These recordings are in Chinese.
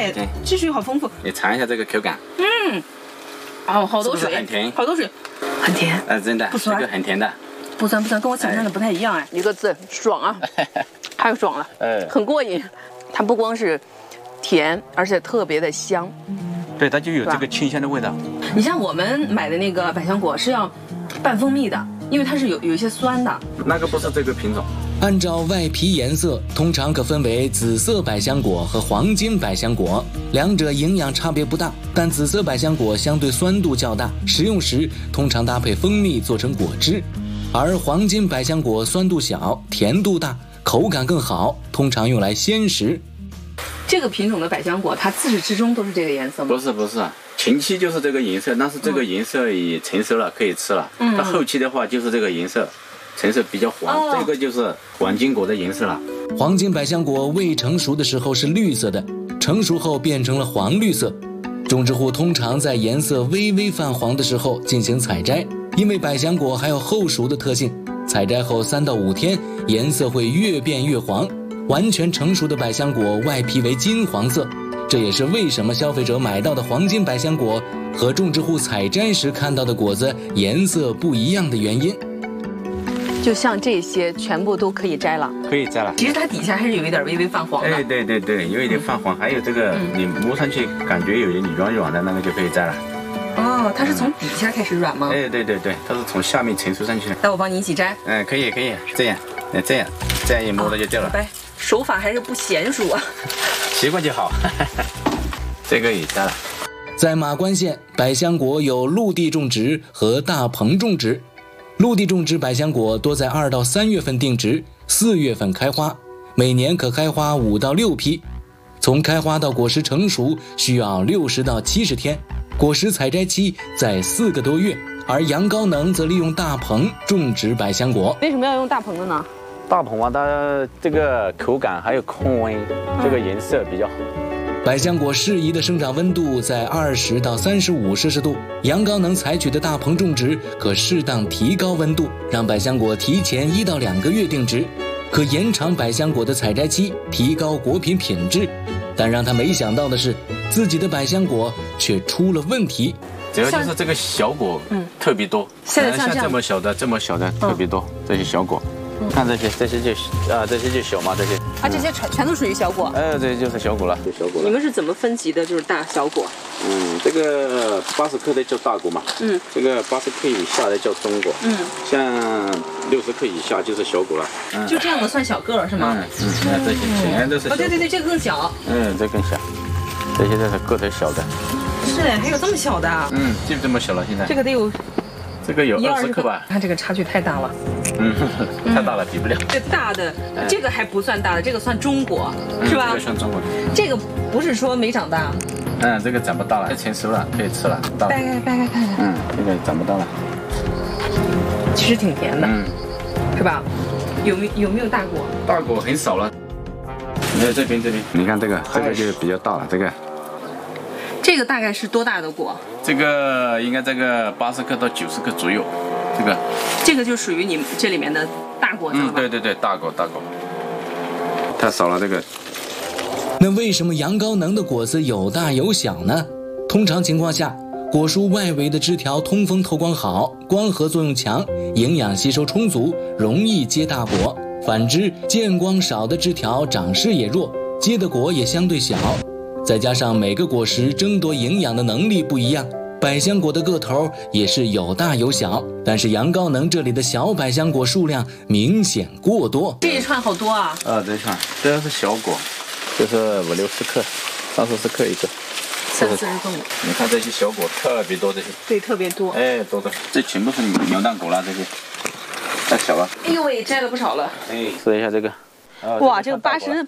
对，汁水好丰富。 你尝一下这个口感。 哦，好多水， 是不是很甜？ 好多水，很甜。 真的， 不酸， 这个很甜的。 不酸，跟我想象的不太一样哎。一个字，爽啊！太爽了，很过瘾。它不光是甜，而且特别的香。 对，它就有这个清香的味道。 你像我们买的那个百香果是要拌蜂蜜的，因为它是有一些酸的。 那个不是这个品种。 按照外皮颜色，通常可分为紫色百香果和黄金百香果，两者营养差别不大，但紫色百香果相对酸度较大，食用时通常搭配蜂蜜做成果汁，而黄金百香果酸度小，甜度大，口感更好，通常用来鲜食。 这个品种的百香果，它自始至终都是这个颜色吗？ 不是，前期就是这个颜色，但是这个颜色也成熟了，可以吃了。到后期的话就是这个颜色。成熟比较黄，这个就是黄金果的颜色了。 黄金百香果未成熟的时候是绿色的，成熟后变成了黄绿色。种植户通常在颜色微微泛黄的时候进行采摘，因为百香果还有后熟的特性，采摘后3到5天，颜色会越变越黄。完全成熟的百香果外皮为金黄色，这也是为什么消费者买到的黄金百香果和种植户采摘时看到的果子颜色不一样的原因。 就像这些全部都可以摘了， 可以摘了。 其实它底下还是有一点微微泛黄的。 对，有一点泛黄。还有这个，你摸上去感觉有点软软的那个就可以摘了。 哦，它是从底下开始软吗？ 对，它是从下面成熟上去的。 那我帮你一起摘。 可以，这样一摸它就掉了。 手法还是不娴熟啊。 习惯就好。这个也摘了。 在马关县，百香果有陆地种植和大棚种植。陆地种植百香果多在2到3月份定植，4月份开花，每年可开花5到6批。从开花到果实成熟需要60到70天，果实采摘期在4个多月。而杨高能则利用大棚种植百香果。 为什么要用大棚的呢？ 大棚啊，它这个口感还有控温，这个颜色比较好。 百香果适宜的生长温度在20到35摄氏度，杨高能采取的大棚种植可适当提高温度，让百香果提前1到2个月定植，可延长百香果的采摘期，提高果品品质。但让他没想到的是，自己的百香果却出了问题。 主要就是这个小果特别多，像这么小的特别多，这些小果。看这些就小嘛，这些这些全都属于小果。 这就是小果了，就小果了。 你们是怎么分级的？就是大小果？ 这个80克的叫大果嘛，这个80克以下的叫中果，像60克以下就是小果了。 就这样的算小个了是吗？ 这些全都是。 对，这个更小。 这更小，这些都是个头小的。 是还有这么小的？ 就这么小了，现在。 这个得有。 这个有20克吧？ 看这个差距太大了。 太大了，比不了。 这大的，这个还不算大的，这个算中果，是吧？ 这个算中果。 这个不是说没长大。 这个长不大了，成熟了，可以吃了。 掰开看。 这个长不大了。 其实挺甜的，是吧？有没有大果？ 大果很少了。你看这边，你看这个就比较大了，这个。 这个大概是多大的果？ 这个应该这个80克到90克左右，这个就属于你这里面的大果子了吧？ 对，大果，太少了这个。 那为什么杨高能的果子有大有小呢？通常情况下，果蔬外围的枝条通风透光好，光合作用强，营养吸收充足，容易结大果。反之，见光少的枝条长势也弱，结的果也相对小。再加上每个果实争夺营养的能力不一样，百香果的个头也是有大有小，但是杨高能这里的小百香果数量明显过多。 这一串好多啊！ 这一串这是小果，就是50-60克，30-40克一个 ，30-40克。 你看这些小果特别多，这些对，特别多。 多的，这全部是牛蛋果了，这些太小了。 哎呦喂，摘了不少了。 试一下这个。 哇，这个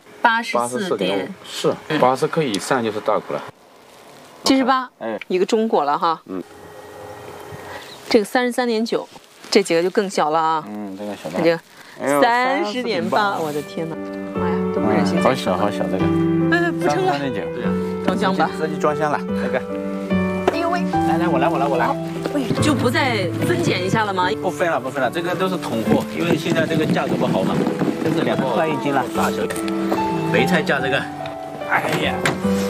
84点是80克以上就是大果了。 78，一个中果了哈。这个33.9，这几个就更小了啊。 这个小的。 看这个30.8，我的天哪！哎呀，都不忍心。 好小这个。 不称了。 33.9，对呀。 装箱吧。 自己装箱了，这个。 哎呦喂！ 来，我来。 喂，就不再分拣一下了吗？ 不分了，这个都是统货，因为现在这个价格不好嘛，都是2块1斤了，大小。梅菜价这个，哎呀。